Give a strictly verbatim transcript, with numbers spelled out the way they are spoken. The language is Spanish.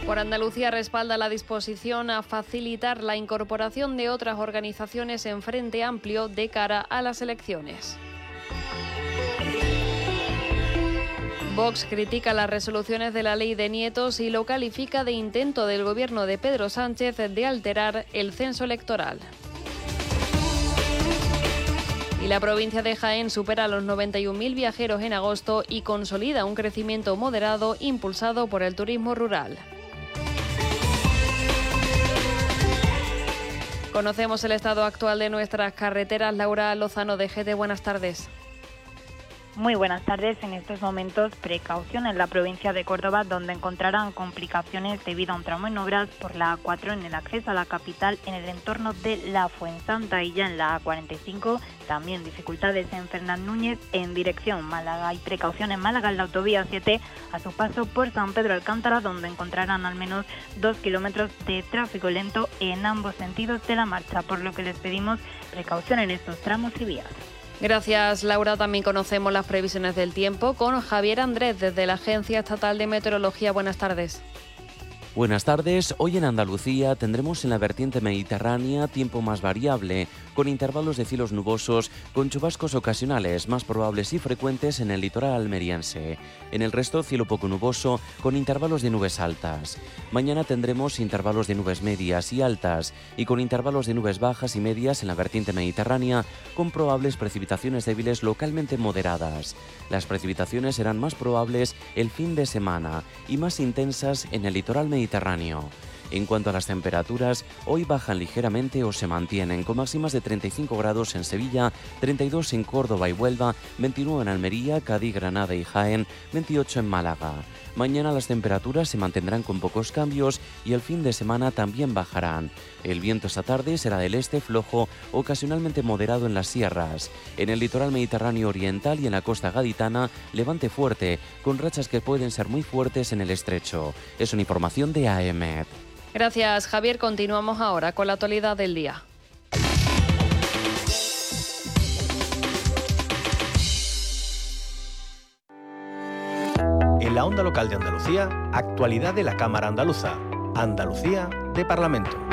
Por Andalucía respalda la disposición a facilitar la incorporación de otras organizaciones en Frente Amplio de cara a las elecciones. Vox critica las resoluciones de la ley de nietos y lo califica de intento del gobierno de Pedro Sánchez de alterar el censo electoral. Y la provincia de Jaén supera los noventa y un mil viajeros en agosto y consolida un crecimiento moderado impulsado por el turismo rural. Conocemos el estado actual de nuestras carreteras. Laura Lozano de G T, buenas tardes. Muy buenas tardes. En estos momentos, precaución en la provincia de Córdoba, donde encontrarán complicaciones debido a un tramo en obras por la A cuatro en el acceso a la capital en el entorno de La Fuensanta, y ya en la A cuarenta y cinco también dificultades en Fernán Núñez en dirección Málaga. Hay precaución en Málaga en la autovía siete a su paso por San Pedro Alcántara, donde encontrarán al menos dos kilómetros de tráfico lento en ambos sentidos de la marcha, por lo que les pedimos precaución en estos tramos y vías. Gracias, Laura. También conocemos las previsiones del tiempo con Javier Andrés desde la Agencia Estatal de Meteorología. Buenas tardes. Buenas tardes. Hoy en Andalucía tendremos en la vertiente mediterránea tiempo más variable, con intervalos de cielos nubosos, con chubascos ocasionales más probables y frecuentes en el litoral almeriense. En el resto, cielo poco nuboso, con intervalos de nubes altas. Mañana tendremos intervalos de nubes medias y altas, y con intervalos de nubes bajas y medias en la vertiente mediterránea, con probables precipitaciones débiles localmente moderadas. Las precipitaciones serán más probables el fin de semana y más intensas en el litoral mediterráneo. Mediterráneo. En cuanto a las temperaturas, hoy bajan ligeramente o se mantienen, con máximas de treinta y cinco grados en Sevilla, treinta y dos en Córdoba y Huelva, veintinueve en Almería, Cádiz, Granada y Jaén, veintiocho en Málaga. Mañana las temperaturas se mantendrán con pocos cambios y el fin de semana también bajarán. El viento esta tarde será del este flojo, ocasionalmente moderado en las sierras. En el litoral mediterráneo oriental y en la costa gaditana, levante fuerte, con rachas que pueden ser muy fuertes en el estrecho. Es una información de A E M E T. Gracias, Javier. Continuamos ahora con la actualidad del día. En la onda local de Andalucía, actualidad de la Cámara Andaluza. Andalucía de Parlamento.